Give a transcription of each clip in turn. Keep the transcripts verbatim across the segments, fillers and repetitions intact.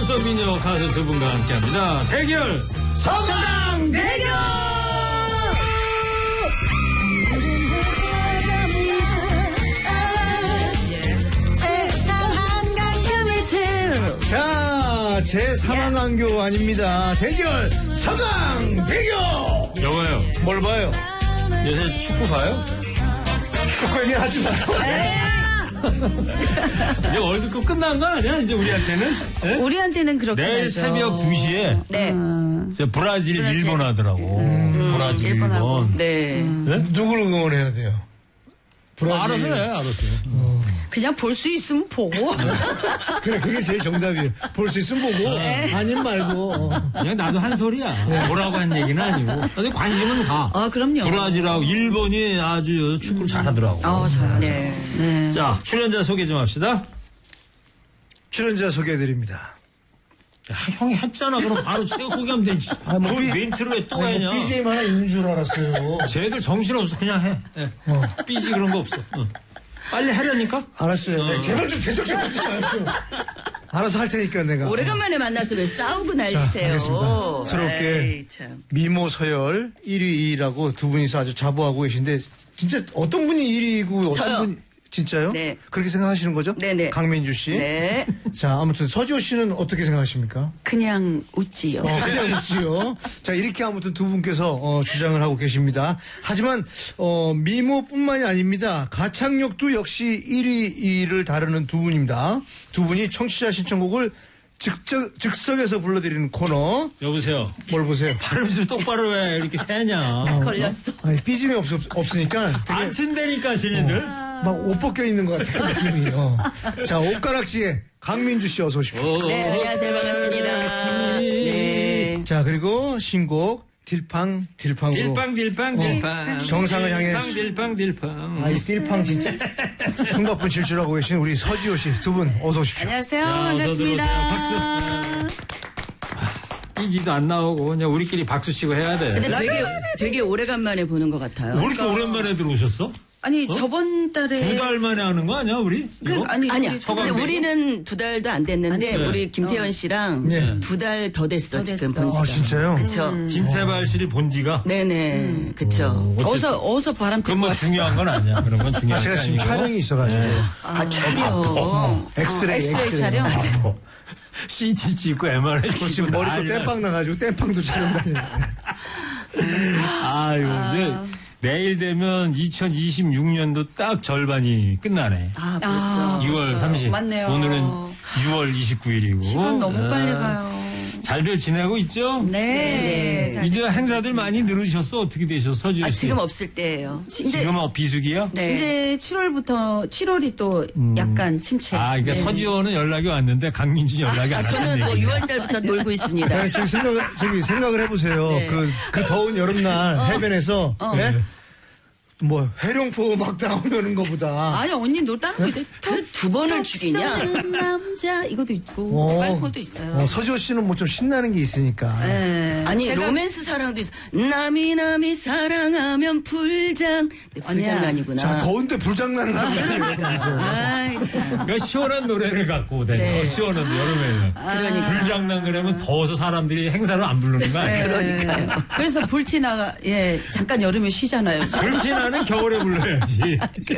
한석 미녀 가수 두 분과 함께합니다. 대결 서강 대결. 자, 제삼한강교 아닙니다. 대결 서강 대결. 여봐요. 뭘 봐요? 요새 축구 봐요? 축구 얘기 하지 마요. 이제 월드컵 끝난 거 아니야? 이제 우리한테는? 네? 우리한테는 그렇게 내일 하죠. 새벽 두 시에 네. 음. 브라질, 브라질, 일본 하더라고. 음. 브라질, 일본하고. 일본. 네. 음. 네? 누구를 응원해야 돼요? 브라질. 알아서 해, 알아서 해. 어. 그냥 볼 수 있으면 보고. 그래, 그게 제일 정답이에요. 볼 수 있으면 보고, 네. 아님 말고. 그냥 나도 한 소리야. 네. 뭐라고 한 얘기는 아니고. 근데 관심은 가. 아, 그럼요. 브라질하고 일본이 아주 축구를 음. 잘하더라고. 아, 잘하죠. 네. 네. 자, 출연자 소개 좀 합시다. 출연자 소개해드립니다. 야, 형이 했잖아. 그럼 바로 소개하면 되지. 아, 뭐 비, 멘트를 왜 또 하냐. 뭐 비지엠 하나 있는 줄 알았어요. 쟤들 정신없어. 그냥 해. 네. 어. 삐지 그런 거 없어. 어. 빨리 하려니까? 알았어요. 어. 네, 제발 좀 대적질 하지 마요. 알아서 할 테니까 내가. 오래간만에 만나서 왜 싸우고 난리세요. 자, 알겠습니다. 새롭게 미모 서열 일 위라고 두 분이서 아주 자부하고 계신데 진짜 어떤 분이 일 위이고 어떤 저요. 분이 진짜요? 네. 그렇게 생각하시는 거죠? 네네. 강민주 씨. 네. 자, 아무튼 서지호 씨는 어떻게 생각하십니까? 그냥 웃지요. 어, 그냥 웃지요. 자, 이렇게 아무튼 두 분께서 어, 주장을 하고 계십니다. 하지만 어, 미모뿐만이 아닙니다. 가창력도 역시 일 위를 다루는 두 분입니다. 두 분이 청취자 신청곡을 즉적, 즉석에서 불러드리는 코너. 여보세요. 뭘 보세요? 발음 좀 똑바로 해. 이렇게 세냐. 딱 걸렸어. 아니, 삐짐이 없, 없으니까. 되게, 안 튼다니까, 쟤네들. 어, 막 옷 벗겨 있는 것 같아요, 느낌이. 어. 자, 옷가락지에 강민주 씨 어서 오십시오. 네, 안녕하세요. 반갑습니다. 네. 자, 그리고 신곡, 딜팡, 딜팡으로. 딜팡, 딜팡, 딜팡. 어, 정상을 향해. 딜팡, 딜팡, 딜팡. 아이, 딜팡 진짜. 숨가쁜 질주하고 계신 우리 서지호 씨 두 분 어서 오십시오. 안녕하세요. 자, 반갑습니다. 박수. 삐지도 안 나오고 그냥 우리끼리 박수 치고 해야 돼. 근데 되게, 되게 오래간만에 보는 것 같아요. 왜 이렇게 오랜만에 들어오셨어? 아니 어? 저번 달에 두 달 만에 하는 거 아니야 우리? 그, 이거? 아니 아니야. 우리 근데 우리는 두 달도 안 됐는데 아니, 우리 김태현 씨랑 네. 두 달 더 됐어 더 지금 됐어. 본 지가. 아, 진짜요? 그쵸. 음. 김태발 씨를 본 지가? 네네. 음. 그쵸. 어, 어서 어서 바람 그건 피고 뭐 왔어. 중요한 건 아니야. 그런 건 아, 중요한 게 제가 지금 아니고. 촬영이 있어가지고. 아, 촬영. 어, 엑스레이, 엑스레이 엑스레이. 촬영. 어, 씨티 찍고 엠알아이 저 찍고 지금 머리 또 난리 땜빵 났어. 나가지고 땜빵도 촬영 다니는. 아유 이제 내일 되면 이천이십육 년도 딱 절반이 끝나네. 아, 벌써. 아, 유월 벌써요. 삼십. 맞네요. 오늘은 유월 이십구일이고. 시간 너무 빨리 가요. 잘들 지내고 있죠? 네. 잘 이제 행사들 많이 늘으셨어? 어떻게 되셨어? 서지호 아, 씨? 지금 없을 때예요. 지금 어, 비수기야? 네. 이제 칠월부터 칠월이 또 약간 침체. 아, 그러니까 네. 서지호는 연락이 왔는데 강민준 연락이 아, 안 저는 왔다는 뭐 얘기야. 유월 달부터 놀고 있습니다. 아니, 저기 생각을, 저기 생각을 해보세요. 네. 그, 그 더운 여름날 해변에서, 네? 뭐, 해룡포 막 나오는 것보다. 아니 언니 노 다른 게 두 번을 죽이냐? 남자 이것도 있고 어. 빨코도 있어요. 어, 서지호 씨는 뭐 좀 신나는 게 있으니까. 네. 아니 제가 로맨스 사랑도 있어. 남이 남이 사랑하면 불장. 네, 불장난이구나. 자, 더운데 불장난을 하지 말고. 아이 참. 그러니까 시원한 노래를 갖고 다녀. 네. 시원한 여름에는. 그러니까. 불장난 그러면 더워서 사람들이 행사를 안 부르는 거 아니야? 그러니까요. 그래서 불티나가 예 잠깐 여름에 쉬잖아요. 불티나는 겨울에 불러야지.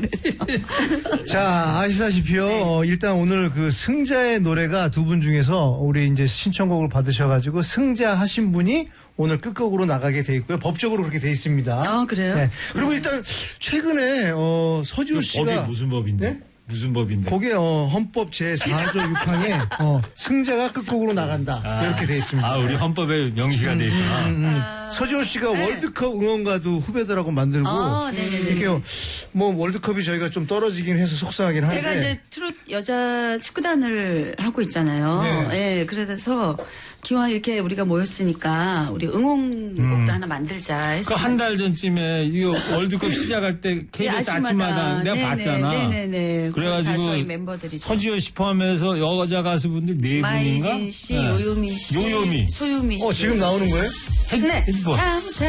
자, 아시다시피요. 어, 일단 오늘 그 승자의 노래가 두 분 중에서 우리 이제 신청곡을 받으셔가지고 승자 하신 분이 오늘 끝곡으로 나가게 돼 있고요. 법적으로 그렇게 돼 있습니다. 아, 그래요? 네. 그리고 일단 최근에 어, 서지호 씨가 법이 무슨 법인데? 네? 무슨 법인데? 거기에 어, 헌법 제사조 육 항에 어, 승자가 끝곡으로 나간다 이렇게 돼 있습니다. 아, 우리 헌법에 명시가 돼 있구나. 음, 음. 서지호 씨가 월드컵 응원가도 후배들하고 만들고 아, 네네네. 이렇게 뭐 월드컵이 저희가 좀 떨어지긴 해서 속상하긴 한데 제가 이제 트롯 여자 축구단을 하고 있잖아요. 네. 예, 그래서 기왕 이렇게 우리가 모였으니까 우리 응원곡도 하나 만들자 해서. 그 한 달 전쯤에 이 월드컵 시작할 때 케이비에스 아침마당 내가 네네, 봤잖아. 네네네. 그래가지고 다 저희 멤버들이죠. 서지호 씨 포함해서 여자 가수분들 네 분인가? 마이진 씨, 네. 요요미 씨, 요요미. 소요미 씨. 어 지금 나오는 거예요? 네. 뭐. 샤브샤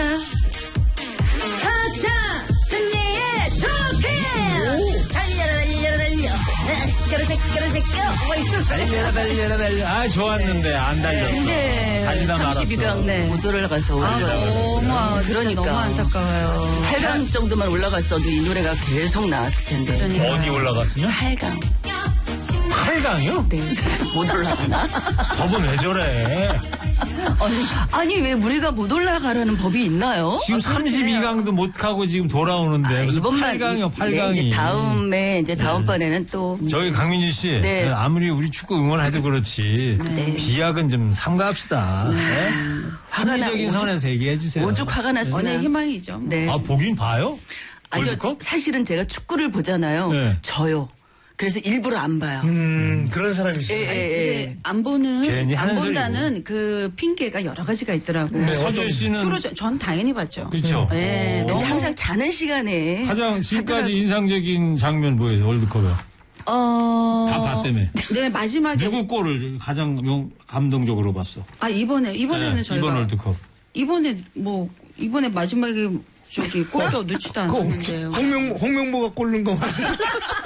하차 승리의 트로피 달려 달려 달려 새끼라 새끼야. 달려라 달려라 달려. 아 좋았는데 안 달렸어. 근데 달리다 말았어. 삼십이 강 네. 못 올라가서 아, 너무, 아, 진짜 그러니까. 너무 안타까워요. 팔 강 정도만 올라갔어도 이 노래가 계속 나왔을 텐데. 그러니까. 어디 올라갔으면? 팔 강. 팔 강이요? 네. 못 올라가나? 저분 왜 저래? 아니 왜 우리가 못 올라가라는 법이 있나요? 지금 삼십이 강도 못 가고 지금 돌아오는데 무슨 이번만 팔 강이요, 팔 네, 강이. 이제 다음에 이제 다음번에는 또 저기 강민주 씨, 네. 아무리 우리 축구 응원해도 그렇지 네. 비약은 좀 삼가합시다. 네. 화가 나- 합리적인 오죽- 선에서 얘기해 주세요. 오죽 화가 났으나. 언의 희망이죠. 네. 아 보긴 봐요? 아, 저 월드컵? 사실은 제가 축구를 보잖아요. 네. 저요. 그래서 일부러 안 봐요. 음, 그런 사람이 있어요. 예, 예, 예. 이제 안 보는 괜히 안 하는 본다는 그 핑계가 여러 가지가 있더라고요. 네, 서준 씨는 주로 저- 전 당연히 봤죠. 그렇죠. 네, 근데 너무 항상 자는 시간에 가장 지금까지 하더라고요. 인상적인 장면 뭐예요? 월드컵에 어. 다 봤다며. 네, 마지막에 누구 골을 가장 명- 감동적으로 봤어? 아 이번에 이번에는 네, 저희가 이번 월드컵. 이번에 뭐 이번에 마지막에 저기 골도 넣지도 그 않았는데요. 홍명, 홍명보가 꼴른 거 말이에요.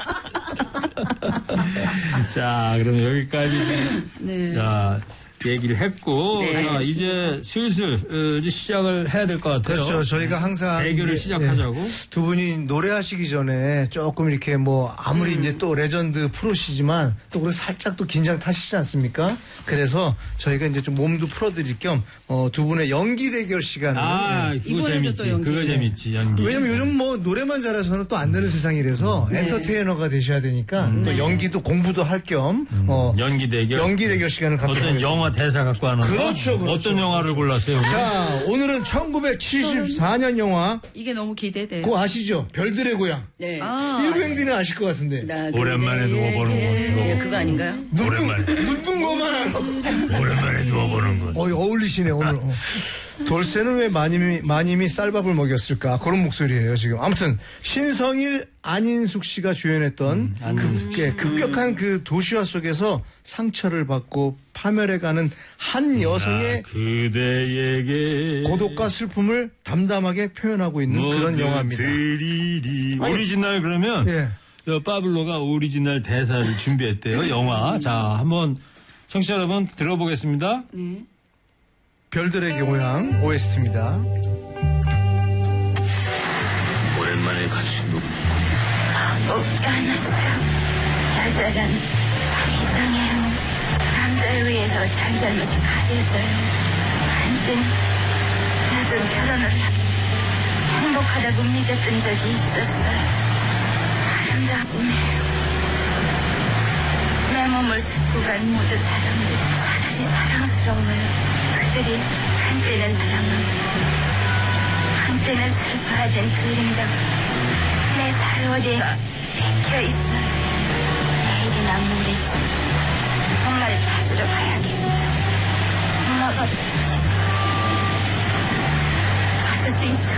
자, 그럼 여기까지 지금 네. 자, 얘기를 했고 네, 자, 이제 슬슬 어, 이제 시작을 해야 될 것 같아요. 그렇죠. 저희가 항상 대결을 이제, 시작하자고. 예, 두 분이 노래하시기 전에 조금 이렇게 뭐 아무리 음. 이제 또 레전드 프로시지만 또 그래 살짝 또 긴장 타시지 않습니까? 그래서 저희가 이제 좀 몸도 풀어드릴 겸 어, 두 분의 연기 대결 시간을 아, 예. 그거 이번에도 재밌지. 또 연기. 그거 재밌지. 연기. 왜냐면 요즘 뭐 노래만 잘해서는 또 안 되는 세상이라서 네. 엔터테이너가 되셔야 되니까 음. 또 연기도 공부도 할 겸 어, 연기 대결. 연기 대결 시간을 갖도록 어떤 하겠습니다. 영화 대사 갖고 하는 거? 그렇죠, 그렇죠. 어떤 영화를 골랐어요? 우리? 자, 오늘은 천구백칠십사 년 영화 이게 너무 기대돼요. 그거 아시죠? 별들의 고향. 네. 아, 일부행디는 아실 것 같은데. 나 오랜만에 그대에게. 누워보는 거. 네, 그거 아닌가요? 오랜만에. 눈뜬 것만 알아. 오랜만에 누워보는 거. 어, 어울리시네, 오늘. 어. 돌쇠는 왜 마님이, 마님이 쌀밥을 먹였을까? 그런 목소리예요, 지금. 아무튼, 신성일, 안인숙 씨가 주연했던 급, 예, 급격한 그 도시화 속에서 상처를 받고 파멸해가는 한 여성의 아, 그대에게 고독과 슬픔을 담담하게 표현하고 있는 그런 모두 영화입니다. 드리리. 오리지널 그러면 예. 저 파블로가 오리지널 대사를 준비했대요. 영화. 자, 한번 청취자 여러분 들어보겠습니다. 네. 별들의 고향 오에스티입니다. 오랜만에 같이 누구 꼭 안았어요. 여자란 참 이상해요. 남자에 의해서 자기 잘못이 가려져요. 한땐 나도 결혼을 하고 행복하다고 믿었던 적이 있었어요. 아름다움해요. 내 몸을 싣고 간 모든 사람들 차라리 사랑스러워요. 그들이 한때는 사랑하고 한때는 슬퍼하던 그림자가 내 살어디가 박혀 있어요. 내일이나 모레쯤 엄마를 찾으러 가야겠어요. 엄마가